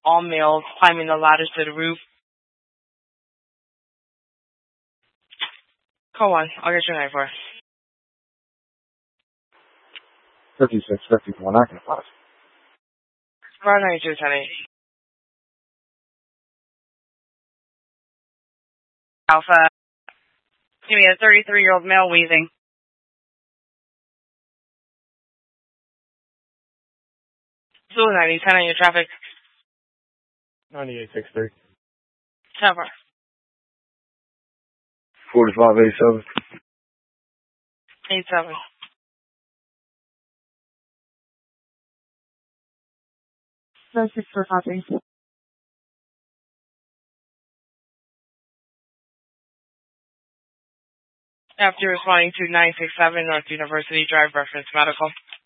all males climbing the ladders to the roof. Call 1. I'll get your 94. 5651, I can pass. Bar 92, 10-8. Alpha. Give me a 33-year-old male wheezing. Zulu 90, 10 on your traffic. 9863. 10-4. 4587. 8-7. That's 6 for copy. After responding to 967 North University Drive, reference medical.